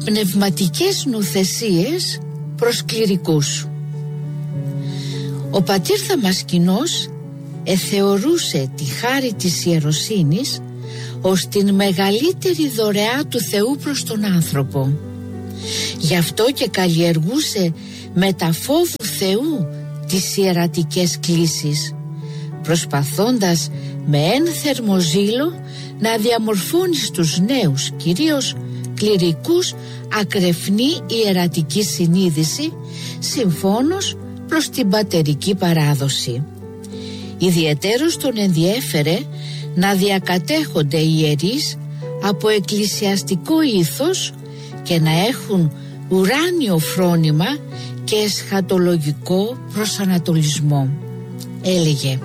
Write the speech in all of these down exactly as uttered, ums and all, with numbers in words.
Πνευματικές νουθεσίες προς κληρικούς. Ο πατήρ Δαμασκηνός εθεωρούσε τη χάρη της ιεροσύνης ως την μεγαλύτερη δωρεά του Θεού προς τον άνθρωπο. Γι' αυτό και καλλιεργούσε με τα φόβου Θεού τις ιερατικές κλήσεις, προσπαθώντας με ένθερμο ζήλο να διαμορφώνει στους νέους, κυρίως κληρικούς, ακρεφνή ιερατική συνείδηση, συμφώνως προς την πατερική παράδοση. Ιδιαιτέρως τον ενδιέφερε να διακατέχονται οι ιερείς από εκκλησιαστικό ήθος και να έχουν ουράνιο φρόνημα και εσχατολογικό προσανατολισμό. Έλεγε: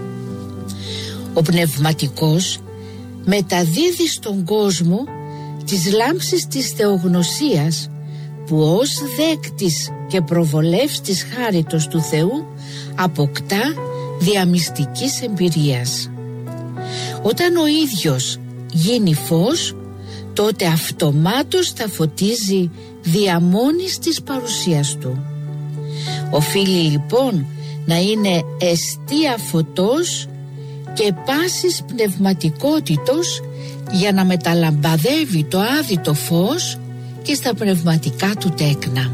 ο πνευματικός μεταδίδει στον κόσμο τις λάμψεις της θεογνωσίας, που ως δέκτης και προβολεύστης χάριτος του Θεού αποκτά διαμυστικής εμπειρίας. Όταν ο ίδιος γίνει φως, τότε αυτομάτως θα φωτίζει δια μόνης της παρουσίας του. Οφείλει λοιπόν να είναι εστία φωτός και πάσης πνευματικότητος, για να μεταλαμπαδεύει το άδειτο φως και στα πνευματικά του τέκνα.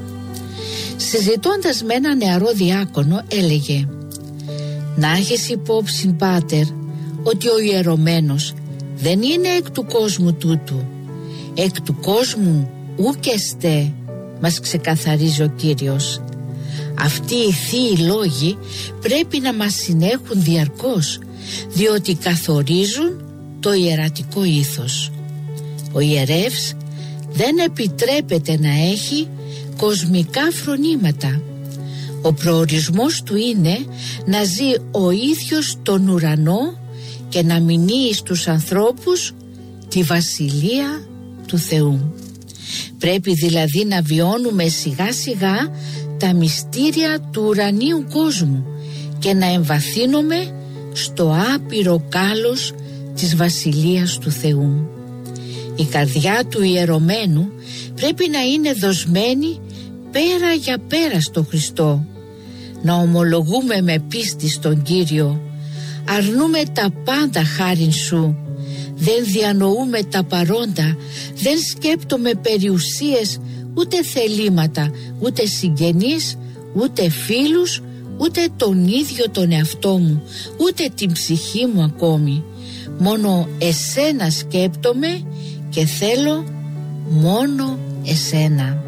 Συζητώντας με ένα νεαρό διάκονο, έλεγε: να έχεις υπόψη, πάτερ, ότι ο ιερωμένος δεν είναι εκ του κόσμου τούτου. Εκ του κόσμου ουκ εστέ, μας ξεκαθαρίζει ο Κύριος. Αυτοί οι θείοι λόγοι πρέπει να μας συνέχουν διαρκώς, διότι καθορίζουν το ιερατικό ήθος. Ο ιερεύς δεν επιτρέπεται να έχει κοσμικά φρονήματα. Ο προορισμός του είναι να ζει ο ίδιος τον ουρανό και να μηνύει στους ανθρώπους τη βασιλεία του Θεού. Πρέπει δηλαδή να βιώνουμε σιγά σιγά τα μυστήρια του ουρανίου κόσμου και να εμβαθύνουμε στο άπειρο κάλος της βασιλείας του Θεού. Η καρδιά του ιερωμένου πρέπει να είναι δοσμένη πέρα για πέρα στο Χριστό. Να ομολογούμε με πίστη στον Κύριο: αρνούμε τα πάντα χάριν σου, δεν διανοούμε τα παρόντα, δεν σκέπτομαι περιουσίες, ούτε θελήματα, ούτε συγγενείς, ούτε φίλους, ούτε τον ίδιο τον εαυτό μου, ούτε την ψυχή μου ακόμη. Μόνο εσένα σκέπτομαι και θέλω μόνο εσένα.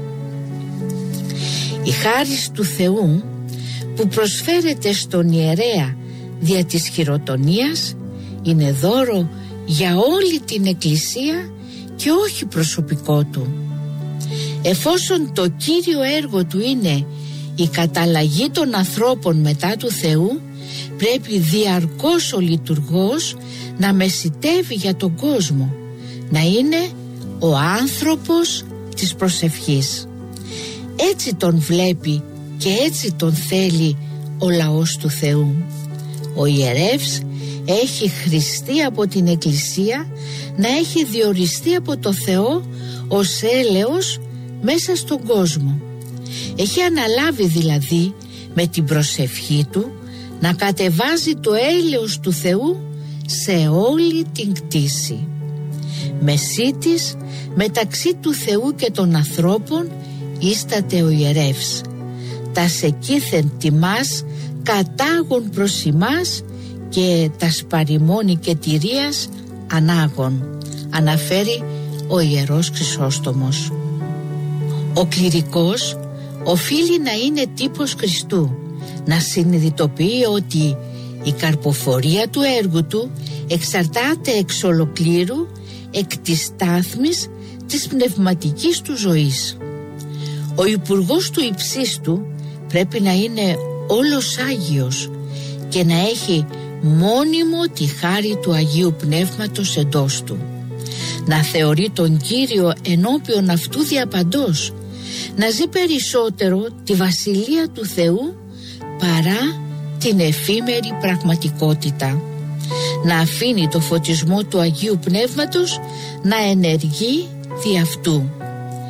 Η χάρις του Θεού που προσφέρεται στον ιερέα δια της χειροτονίας είναι δώρο για όλη την Εκκλησία και όχι προσωπικό του. Εφόσον το κύριο έργο του είναι η καταλλαγή των ανθρώπων μετά του Θεού, πρέπει διαρκώς ο λειτουργός να μεσιτεύει για τον κόσμο, να είναι ο άνθρωπος της προσευχής. Έτσι τον βλέπει και έτσι τον θέλει ο λαός του Θεού. Ο ιερεύς έχει χρηστεί από την Εκκλησία να έχει διοριστεί από το Θεό ως έλεος μέσα στον κόσμο. Έχει αναλάβει δηλαδή με την προσευχή του να κατεβάζει το έλεος του Θεού σε όλη την κτήση. Μεσίτης μεταξύ του Θεού και των ανθρώπων ίσταται ο ιερεύς. Τας εκείθεν τιμάς κατάγων προς ημάς και τας παρημόνη και τηρίας ανάγων, αναφέρει ο Ιερός Χρυσόστομος. Ο κληρικός οφείλει να είναι τύπος Χριστού, να συνειδητοποιεί ότι η καρποφορία του έργου του εξαρτάται εξ ολοκλήρου εκ της στάθμης της πνευματικής του ζωής. Ο υπουργός του υψίστου πρέπει να είναι όλος Άγιος και να έχει μόνιμο τη χάρη του Αγίου Πνεύματος εντός του. Να θεωρεί τον Κύριο ενώπιον αυτού διαπαντός, να ζει περισσότερο τη Βασιλεία του Θεού παρά την εφήμερη πραγματικότητα. Να αφήνει το φωτισμό του Αγίου Πνεύματος να ενεργεί δι' αυτού.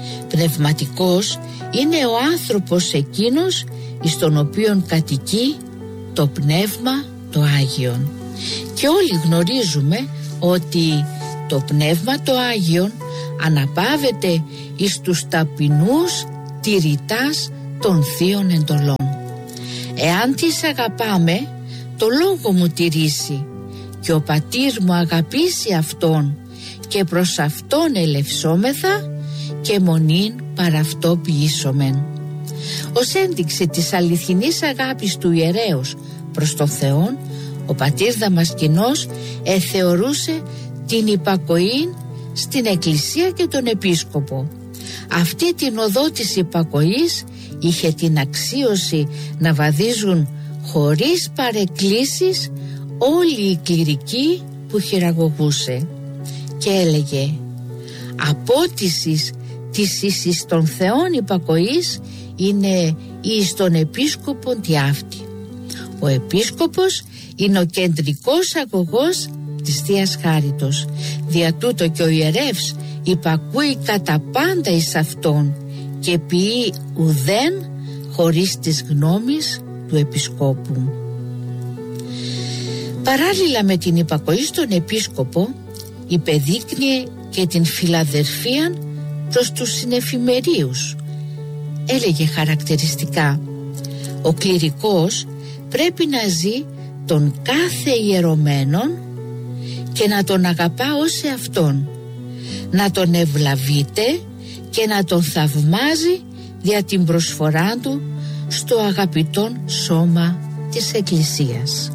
Πνευματικός είναι ο άνθρωπος εκείνος εις τον οποίον κατοικεί το Πνεύμα το Άγιον. Και όλοι γνωρίζουμε ότι το Πνεύμα το Άγιον αναπαύεται εις τους ταπεινούς τηρητάς των θείων εντολών. Εάν τις αγαπάμε, το λόγο μου τηρήσει, και ο πατήρ μου αγαπήσει αυτόν, και προς αυτόν ελευσόμεθα, και μονήν παρά αυτό ποιήσομεν. Ως ένδειξη της αληθινής αγάπης του ιερέως προς τον Θεόν, ο πατήρ Δαμασκηνός εθεωρούσε την υπακοή στην Εκκλησία και τον Επίσκοπο. Αυτή την οδό της υπακοής είχε την αξίωση να βαδίζουν χωρίς παρεκκλήσεις όλοι οι κληρικοί που χειραγωγούσε, και έλεγε: «Απότησης της εις των Θεών υπακοής είναι εις των Επίσκοπων τι αυτή». Ο Επίσκοπος είναι ο κεντρικός αγωγός της Θείας Χάριτος. Δια τούτο και ο ιερεύς υπακούει κατά πάντα εις αυτόν και ποιεί ουδέν χωρίς της γνώμης του Επισκόπου. Παράλληλα με την υπακοή στον Επίσκοπο, υπεδείκνυε και την φιλαδερφία προς τους συνεφημερίους. Έλεγε χαρακτηριστικά: «Ο κληρικός πρέπει να ζει τον κάθε ιερωμένον και να τον αγαπά ως εαυτόν, να τον ευλαβείται και να τον θαυμάζει δια την προσφορά του στο αγαπητόν σώμα της Εκκλησίας».